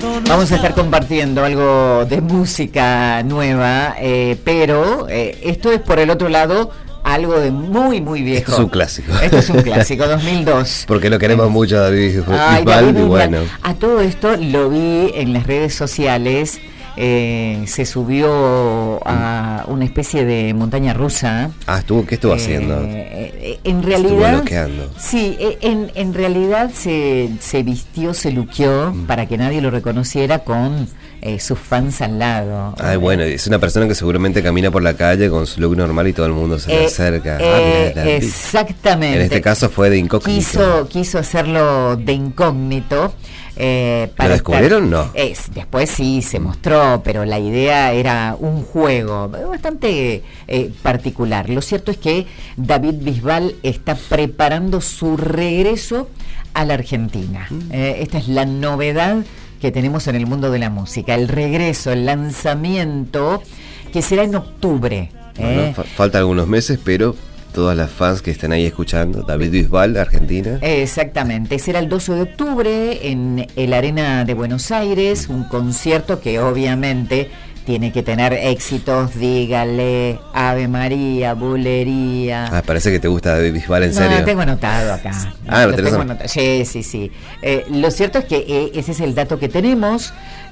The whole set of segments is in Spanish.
Vamos a estar compartiendo algo de música nueva, pero esto es por el otro lado algo de muy, muy viejo. Esto es un clásico. Esto es un clásico, 2002. Porque lo queremos mucho, David Bisbal, David, bueno. A todo esto lo vi en las redes sociales. Se subió a una especie de montaña rusa. ¿Qué estuvo haciendo? En realidad, estuvo bloqueando. Sí, en realidad se vistió, se luqueó para que nadie lo reconociera con sus fans al lado. Bueno, es una persona que seguramente camina por la calle con su look normal y todo el mundo se le acerca. Exactamente. En este caso fue de incógnito. Quiso hacerlo de incógnito. ¿Lo descubrieron? No. Después sí se mostró, pero la idea era un juego bastante particular. Lo cierto es que David Bisbal está preparando su regreso a la Argentina. Esta es la novedad que tenemos en el mundo de la música, el regreso, el lanzamiento, que será en octubre. Faltan algunos meses, pero todas las fans que están ahí escuchando, David Bisbal, Argentina. Exactamente, será el 12 de octubre en el Arena de Buenos Aires, un concierto que obviamente tiene que tener éxitos, dígale, Ave María, Bulería. Parece que te gusta David Bisbal, ¿en serio? No, tengo anotado acá. ¿Lo tenés anotado? Sí. Lo cierto es que ese es el dato que tenemos.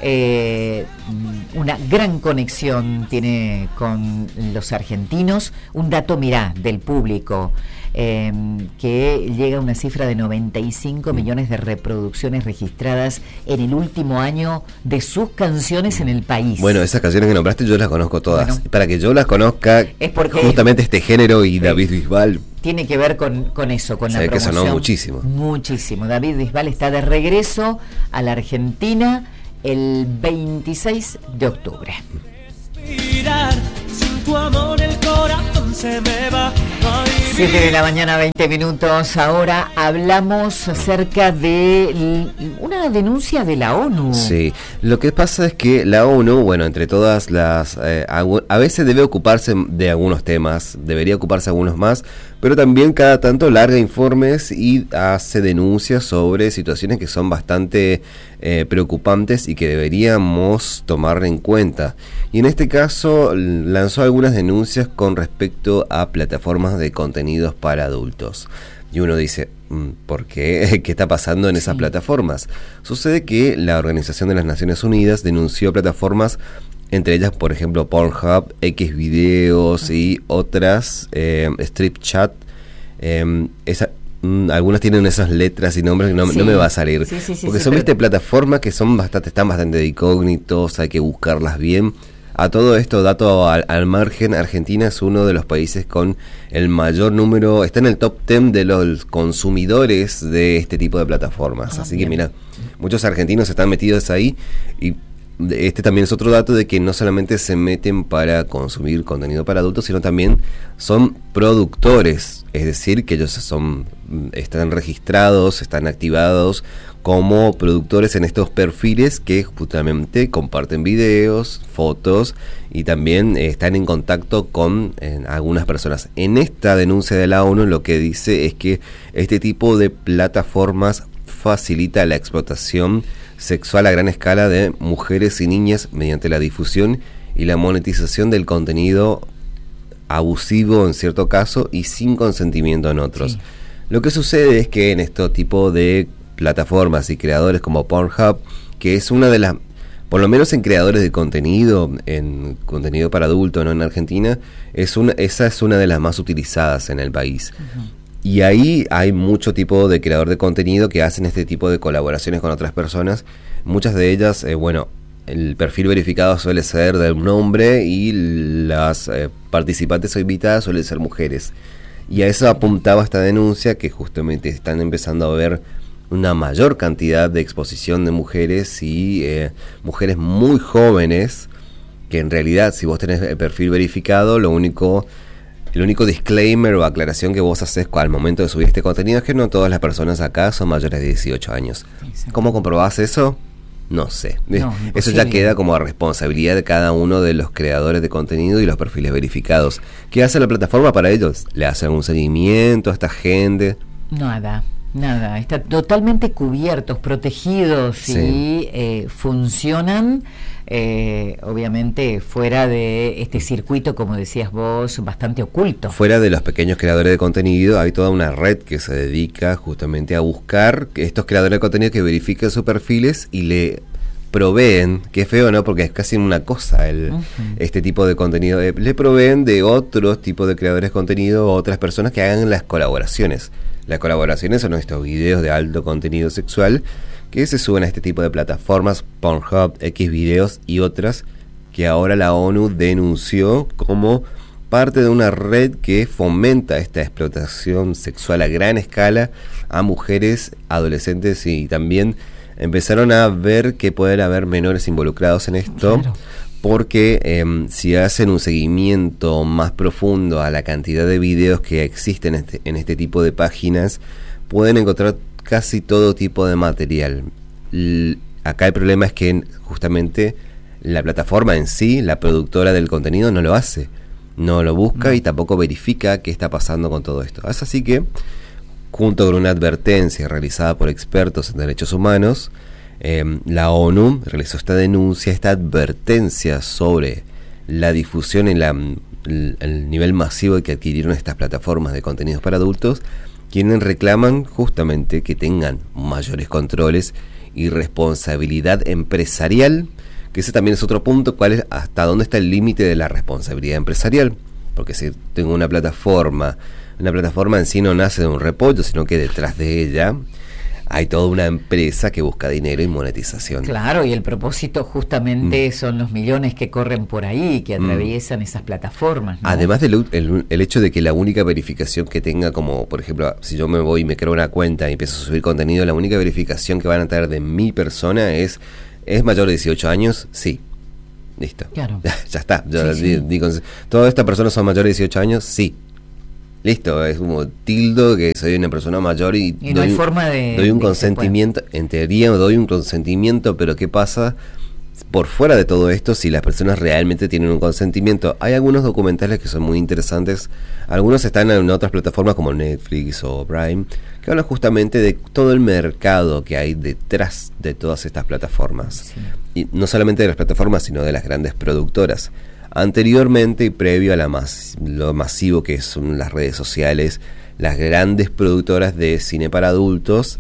Una gran conexión tiene con los argentinos. Un dato, mirá, del público, que llega a una cifra de 95 millones de reproducciones registradas en el último año de sus canciones en el país. Bueno, esas canciones que nombraste yo las conozco todas. Bueno, para que yo las conozca, es porque justamente este género y David Bisbal tiene que ver con eso, con la promoción. Que sonó muchísimo. Muchísimo. David Bisbal está de regreso a la Argentina el 26 de octubre. Sin tu amor el corazón se me va. 7 de la mañana, 20 minutos. Ahora hablamos acerca de una denuncia de la ONU. Sí, lo que pasa es que la ONU, bueno, entre todas las... a veces debe ocuparse de algunos temas, debería ocuparse de algunos más, pero también cada tanto larga informes y hace denuncias sobre situaciones que son bastante preocupantes y que deberíamos tomar en cuenta. Y en este caso lanzó algunas denuncias con respecto a plataformas de contenidos para adultos. Y uno dice, ¿por qué? ¿Qué está pasando en esas plataformas? Sucede que la Organización de las Naciones Unidas denunció plataformas, entre ellas, por ejemplo, Pornhub, Xvideos y otras, StripChat. Algunas tienen esas letras y nombres que no me va a salir. Porque son plataformas que están bastante de incógnitos, hay que buscarlas bien. A todo esto, dato al margen, Argentina es uno de los países con el mayor número, está en el top 10 de los consumidores de este tipo de plataformas. Así que mira, muchos argentinos están metidos ahí y este también es otro dato de que no solamente se meten para consumir contenido para adultos, sino también son productores, es decir, que ellos están registrados, están activados como productores en estos perfiles que justamente comparten videos, fotos y también están en contacto con algunas personas. En esta denuncia de la ONU lo que dice es que este tipo de plataformas facilita la explotación sexual a gran escala de mujeres y niñas mediante la difusión y la monetización del contenido abusivo en cierto caso y sin consentimiento en otros. Sí. Lo que sucede es que en este tipo de plataformas y creadores como Pornhub, que es una de las, por lo menos en creadores de contenido, en contenido para adultos, ¿no? En Argentina, esa es una de las más utilizadas en el país. Y ahí hay mucho tipo de creador de contenido que hacen este tipo de colaboraciones con otras personas. Muchas de ellas, el perfil verificado suele ser de un hombre y las participantes o invitadas suelen ser mujeres. Y a eso apuntaba esta denuncia, que justamente están empezando a ver una mayor cantidad de exposición de mujeres y mujeres muy jóvenes, que en realidad si vos tenés el perfil verificado, el único disclaimer o aclaración que vos haces al momento de subir este contenido es que no todas las personas acá son mayores de 18 años. ¿Cómo comprobás eso? No sé. Eso ya queda como a responsabilidad de cada uno de los creadores de contenido y los perfiles verificados. ¿Qué hace la plataforma para ellos? ¿Le hacen un seguimiento a esta gente? Nada. Nada, están totalmente cubiertos, protegidos, sí. Y funcionan obviamente fuera de este circuito, como decías vos, bastante oculto. Fuera de los pequeños creadores de contenido hay toda una red que se dedica justamente a buscar estos creadores de contenido que verifiquen sus perfiles y le proveen, que es feo, ¿no? Porque es casi una cosa este tipo de contenido, le proveen de otros tipos de creadores de contenido, otras personas que hagan las colaboraciones. Las colaboraciones son estos videos de alto contenido sexual que se suben a este tipo de plataformas, Pornhub, Xvideos y otras, que ahora la ONU denunció como parte de una red que fomenta esta explotación sexual a gran escala a mujeres, adolescentes, y también empezaron a ver que pueden haber menores involucrados en esto. Claro. Porque si hacen un seguimiento más profundo a la cantidad de videos que existen en este tipo de páginas, pueden encontrar casi todo tipo de material. Acá el problema es que justamente la plataforma en sí, la productora del contenido, no lo hace, no lo busca y tampoco verifica qué está pasando con todo esto. Es así que, junto con una advertencia realizada por expertos en derechos humanos, la ONU realizó esta denuncia, esta advertencia sobre la difusión y el nivel masivo que adquirieron estas plataformas de contenidos para adultos, quienes reclaman justamente que tengan mayores controles y responsabilidad empresarial, que ese también es otro punto, cuál es, hasta dónde está el límite de la responsabilidad empresarial, porque si tengo una plataforma en sí no nace de un repollo, sino que detrás de ella hay toda una empresa que busca dinero y monetización. Claro, y el propósito justamente son los millones que corren por ahí, que atraviesan esas plataformas, ¿no? Además del el hecho de que la única verificación que tenga, como por ejemplo, si yo me voy y me creo una cuenta y empiezo a subir contenido, la única verificación que van a tener de mi persona ¿es mayor de 18 años? Sí. Listo. Claro. Ya está. Digo, ¿todas estas personas son mayores de 18 años? Sí. Listo, es como tildo que soy una persona mayor y no hay forma doy un consentimiento, en teoría doy un consentimiento, pero ¿qué pasa por fuera de todo esto si las personas realmente tienen un consentimiento? Hay algunos documentales que son muy interesantes, algunos están en otras plataformas como Netflix o Prime, que hablan justamente de todo el mercado que hay detrás de todas estas plataformas. Sí. Y no solamente de las plataformas, sino de las grandes productoras. Anteriormente y previo a lo masivo que son las redes sociales, las grandes productoras de cine para adultos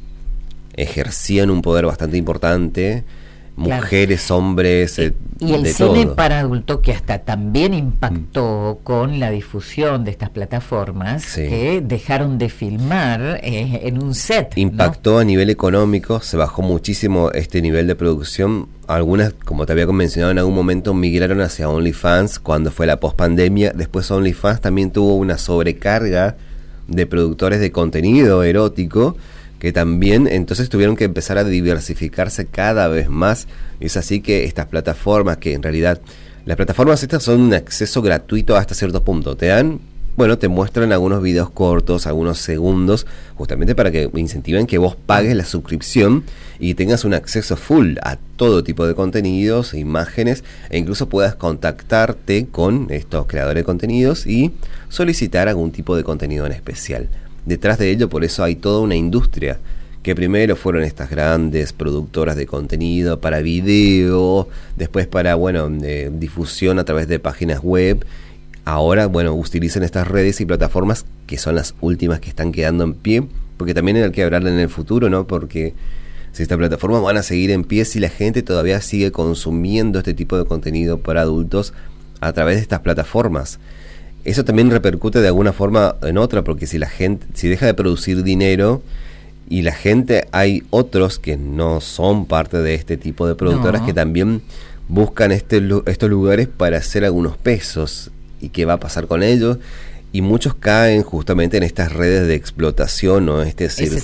ejercían un poder bastante importante, mujeres, claro, hombres, y el cine todo para adulto, que hasta también impactó con la difusión de estas plataformas, que dejaron de filmar en un set. Impactó, ¿no? A nivel económico, se bajó muchísimo este nivel de producción. Algunas, como te había mencionado en algún momento, migraron hacia OnlyFans cuando fue la pospandemia. Después OnlyFans también tuvo una sobrecarga de productores de contenido erótico, que también entonces tuvieron que empezar a diversificarse cada vez más. Es así que estas plataformas, que en realidad las plataformas estas son un acceso gratuito hasta cierto punto, te muestran algunos videos cortos, algunos segundos, justamente para que incentiven que vos pagues la suscripción y tengas un acceso full a todo tipo de contenidos, imágenes, e incluso puedas contactarte con estos creadores de contenidos y solicitar algún tipo de contenido en especial. Detrás de ello, por eso hay toda una industria, que primero fueron estas grandes productoras de contenido para video, después para difusión a través de páginas web. Ahora, utilizan estas redes y plataformas que son las últimas que están quedando en pie, porque también hay que hablar en el futuro, ¿no? Porque si estas plataformas van a seguir en pie, si la gente todavía sigue consumiendo este tipo de contenido para adultos a través de estas plataformas. Eso también repercute de alguna forma en otra, porque si deja de producir dinero y la gente, hay otros que no son parte de este tipo de productoras que también buscan estos lugares para hacer algunos pesos. ¿Y qué va a pasar con ellos? Y muchos caen justamente en estas redes de explotación, ¿no? En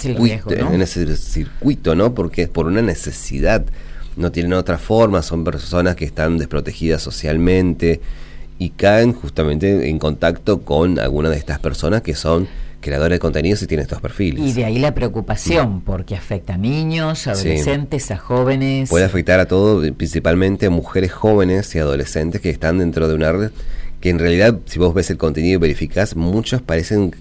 ese circuito, ¿no? Porque es por una necesidad, no tienen otra forma, son personas que están desprotegidas socialmente y caen justamente en contacto con algunas de estas personas que son creadores de contenidos y tienen estos perfiles. Y de ahí la preocupación, porque afecta a niños, adolescentes, a jóvenes. Puede afectar a todos, principalmente a mujeres jóvenes y adolescentes que están dentro de una red que en realidad, si vos ves el contenido y verificás, muchos parecen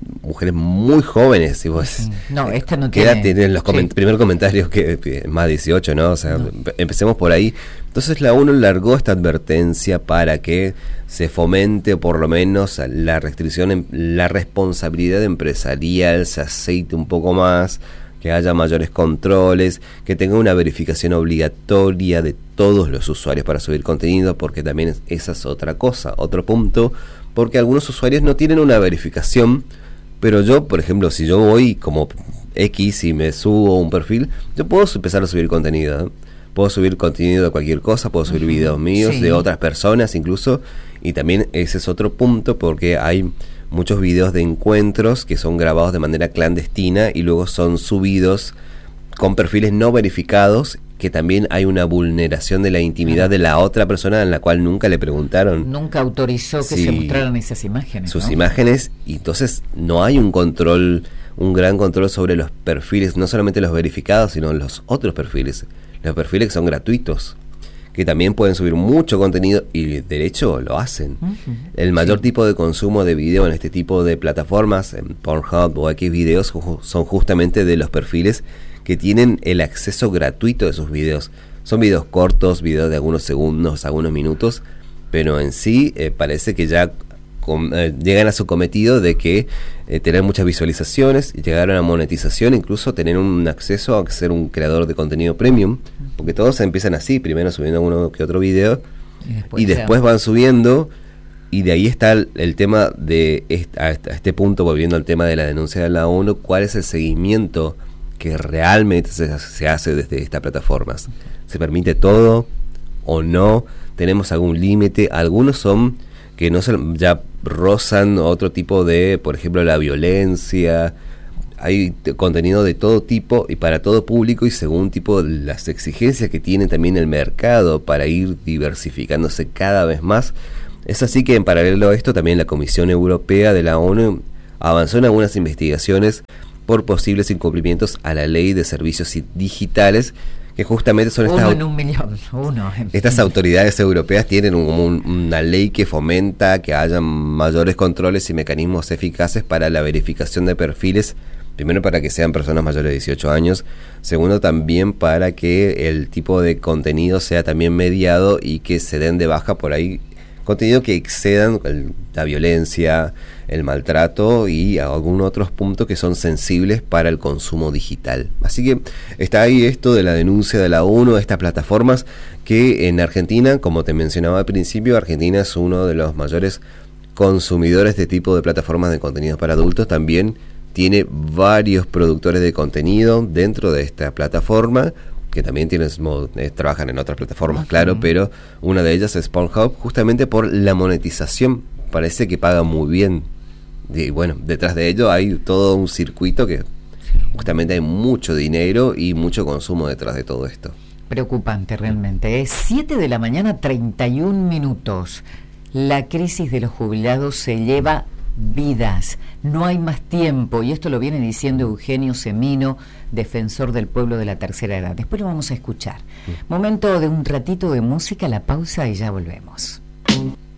mujeres muy jóvenes. Si vos, no, esta no tiene. tiene los primeros comentarios que más 18, ¿no? O sea, empecemos por ahí. Entonces la ONU largó esta advertencia para que se fomente, o por lo menos la restricción, la responsabilidad empresarial, se aceite un poco más, que haya mayores controles, que tenga una verificación obligatoria de todos los usuarios para subir contenido, porque también esa es otra cosa, otro punto, porque algunos usuarios no tienen una verificación, pero yo, por ejemplo, si yo voy como X y me subo un perfil, yo puedo empezar a subir contenido, ¿eh? Puedo subir contenido de cualquier cosa, puedo subir videos míos, de otras personas incluso, y también ese es otro punto, porque hay muchos videos de encuentros que son grabados de manera clandestina y luego son subidos con perfiles no verificados, que también hay una vulneración de la intimidad de la otra persona en la cual nunca le preguntaron. Nunca autorizó que se mostraran esas imágenes. Sus imágenes, y entonces no hay un control, un gran control sobre los perfiles, no solamente los verificados, sino los otros perfiles. Los perfiles que son gratuitos, que también pueden subir mucho contenido y de hecho lo hacen. El mayor tipo de consumo de video en este tipo de plataformas, en Pornhub o Xvideos, son justamente de los perfiles que tienen el acceso gratuito de sus videos. Son videos cortos, videos de algunos segundos, algunos minutos, pero en sí parece que ya llegan a su cometido de que tener muchas visualizaciones y llegar a una monetización, incluso tener un acceso a ser un creador de contenido premium, porque todos empiezan así, primero subiendo uno que otro video y después van subiendo, y de ahí está el tema de a este punto, volviendo al tema de la denuncia de la ONU, cuál es el seguimiento que realmente se hace desde estas plataformas. ¿Se permite todo o no? ¿Tenemos algún límite? Algunos son que no ya rozan otro tipo de, por ejemplo, la violencia. Hay contenido de todo tipo y para todo público, y según tipo las exigencias que tiene también el mercado para ir diversificándose cada vez más. Es así que en paralelo a esto también la Comisión Europea de la ONU avanzó en algunas investigaciones por posibles incumplimientos a la Ley de Servicios Digitales, que justamente son estas autoridades europeas tienen una ley que fomenta que haya mayores controles y mecanismos eficaces para la verificación de perfiles, primero para que sean personas mayores de 18 años, segundo también para que el tipo de contenido sea también mediado y que se den de baja por ahí contenido que excedan la violencia, el maltrato y algunos otros puntos que son sensibles para el consumo digital. Así que está ahí esto de la denuncia de la ONU, de estas plataformas, que en Argentina, como te mencionaba al principio, Argentina es uno de los mayores consumidores de tipo de plataformas de contenidos para adultos. También tiene varios productores de contenido dentro de esta plataforma, que también trabajan en otras plataformas, claro, pero una de ellas es Pornhub, justamente por la monetización. Parece que paga muy bien. Y bueno, detrás de ello hay todo un circuito que justamente hay mucho dinero y mucho consumo detrás de todo esto. Preocupante realmente. Es 7 de la mañana, 31 minutos. La crisis de los jubilados se lleva vidas, no hay más tiempo, y esto lo viene diciendo Eugenio Semino, defensor del pueblo de la tercera edad. Después lo vamos a escuchar. Momento de un ratito de música, la pausa y ya volvemos.